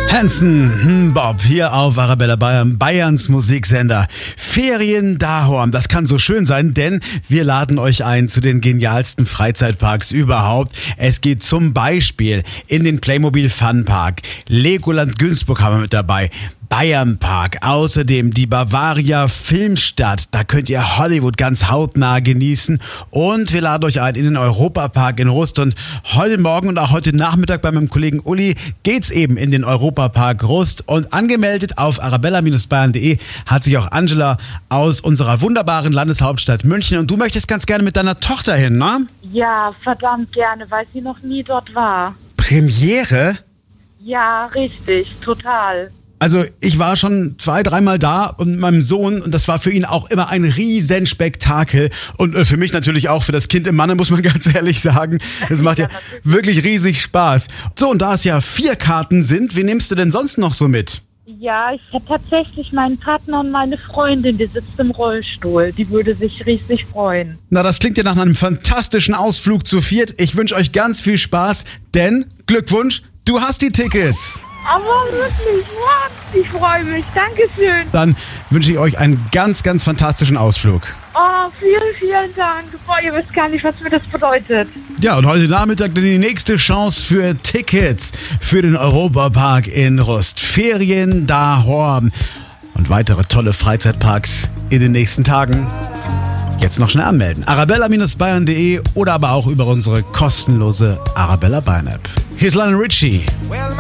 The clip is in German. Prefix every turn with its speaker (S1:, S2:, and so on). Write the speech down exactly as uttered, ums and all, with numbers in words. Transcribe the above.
S1: Hanson, hm, Bob, hier auf Arabella Bayern, Bayerns Musiksender. Ferien Dahorn, das kann so schön sein, denn wir laden euch ein zu den genialsten Freizeitparks überhaupt. Es geht zum Beispiel in den Playmobil Funpark, Legoland Günzburg haben wir mit dabei, Bayernpark, außerdem die Bavaria Filmstadt, da könnt ihr Hollywood ganz hautnah genießen und wir laden euch ein in den Europapark in Rust und heute Morgen und auch heute Nachmittag bei meinem Kollegen Uli geht's eben in den Europapark Rust und angemeldet auf arabella Bindestrich bayern Punkt de hat sich auch Angela aus unserer wunderbaren Landeshauptstadt München und du möchtest ganz gerne mit deiner Tochter hin, ne?
S2: Ja, verdammt gerne, weil sie noch nie dort war.
S1: Premiere?
S2: Ja, richtig, total.
S1: Also ich war schon zwei, dreimal da und mit meinem Sohn und das war für ihn auch immer ein Riesenspektakel und für mich natürlich auch, für das Kind im Manne, muss man ganz ehrlich sagen. Das macht ja, ja wirklich riesig Spaß. So, und da es ja vier Karten sind, wie nimmst du denn sonst noch so mit?
S2: Ja, ich habe tatsächlich meinen Partner und meine Freundin, die sitzt im Rollstuhl. Die würde sich riesig freuen.
S1: Na, das klingt ja nach einem fantastischen Ausflug zu viert. Ich wünsche euch ganz viel Spaß, denn, Glückwunsch, du hast die Tickets.
S2: Aber wirklich, Mann, ich freue mich. Dankeschön.
S1: Dann wünsche ich euch einen ganz, ganz fantastischen Ausflug.
S2: Oh, vielen, vielen Dank. Boah, ihr wisst gar nicht, was mir das bedeutet.
S1: Ja, und heute Nachmittag dann die nächste Chance für Tickets für den Europapark in Rust. Ferien Dahorn und weitere tolle Freizeitparks in den nächsten Tagen. Jetzt noch schnell anmelden. arabella Bindestrich bayern Punkt de oder aber auch über unsere kostenlose Arabella Bayern App. Hier ist Lionel Richie.